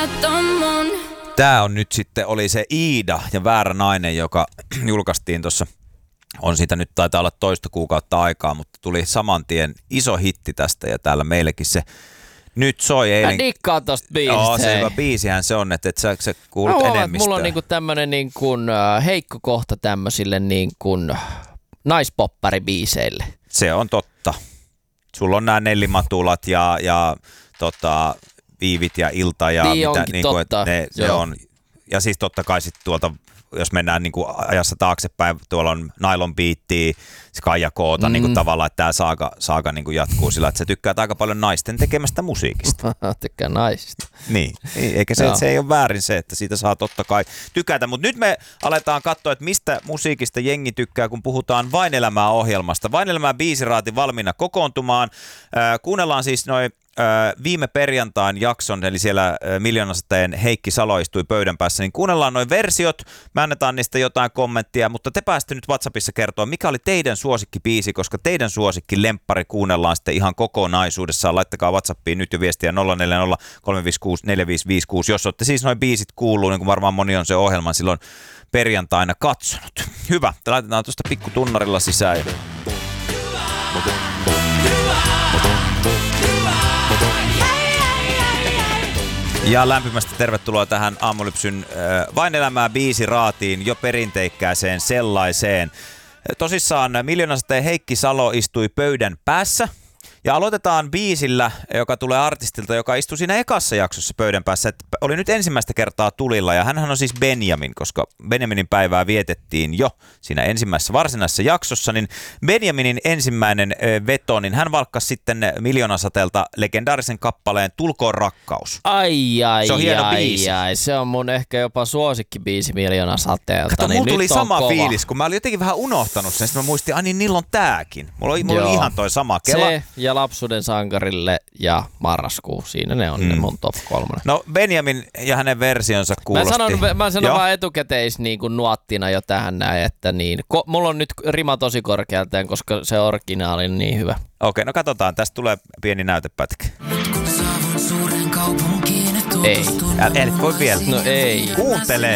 sä ton mun. Tää on nyt sitten, oli se Iida ja Väärä nainen, joka julkaistiin tuossa, on siitä nyt taitaa olla toista kuukautta aikaa, mutta tuli saman tien iso hitti tästä ja täällä meillekin se nyt soi eilen. Mä dikkaan tosta biisistä. Joo, se hyvä biisihän se on, että sä kuulut enemmistöä. Mulla on niinku tämmönen niinku, heikko kohta tämmösille niinku naispoppäribiiseille. Se on totta. Sulla on nämä Nellimatulat ja Viivit ja Ilta ja niin mitä niinku, totta. Se on. Ja siis totta kai sitten tuolta, jos mennään niinku ajassa taaksepäin, tuolla on Nylon Beattiä, Kaija Koota niinku tavallaan, että tämä saaga niinku jatkuu sillä, että sä tykkäät aika paljon naisten tekemästä musiikista. Tykkään naisista. Niin, eikä se ei ole väärin se, että siitä saa totta kai tykätä, mutta nyt me aletaan katsoa, että mistä musiikista jengi tykkää, kun puhutaan Vain elämää -ohjelmasta. Vain elämää -biisiraati valmiina kokoontumaan. Kuunnellaan siis noin viime perjantain jakson, eli siellä Miljoonasateen Heikki Salo istui pöydän päässä, niin kuunnellaan noin versiot, me annetaan niistä jotain kommenttia, mutta te pääsette nyt WhatsAppissa kertoa, mikä oli teidän suosikkibiisi, koska teidän suosikki lemppari kuunnellaan sitten ihan kokonaisuudessaan. Laittakaa WhatsAppiin nyt jo viestiä 040 356 4556, jos olette siis noin biisit kuuluu, niin kuin varmaan moni on se ohjelman silloin perjantaina katsonut. Hyvä, laitetaan tuosta pikkutunnarilla sisään. Ja lämpimästi tervetuloa tähän Aamulypsyn Vain elämää -biisiraatiin, jo perinteikkääseen sellaiseen. Tosissaan Miljoonasateen Heikki Salo istui pöydän päässä. Ja aloitetaan biisillä, joka tulee artistilta, joka istui siinä ekassa jaksossa pöydän päässä. Että oli nyt ensimmäistä kertaa tulilla ja hänhän on siis Benjamin, koska Benjaminin päivää vietettiin jo siinä ensimmäisessä varsinaisessa jaksossa. Niin Benjaminin ensimmäinen veto, niin hän valkkasi sitten Miljoonasateelta legendaarisen kappaleen Tulkoon rakkaus. Se on hieno biisi. Se on mun ehkä jopa suosikkibiisi Miljoonasateelta. Kato, niin mulla tuli sama kova fiilis, kun mä olin jotenkin vähän unohtanut sen. Sitten mä muistin, niin niillä on tääkin. Mulla oli ihan toi sama kela. Se ja Lapsuuden sankarille ja Marraskuu. Siinä ne on ne mun top 3. No Benjamin ja hänen versionsa kuulosti. Mä sanon vaan etukäteis niin kuin nuottina jo tähän näin, että niin. Mulla on nyt rima tosi korkealtaan, koska se originaali on niin hyvä. Okei, no katsotaan. Tästä tulee pieni näytepätkä. Ei. Et voi vielä. No ei. Kuuntele.